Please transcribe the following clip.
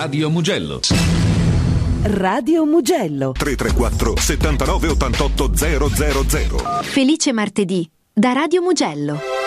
Radio Mugello. Radio Mugello 334 79 88 000. Felice martedì da Radio Mugello.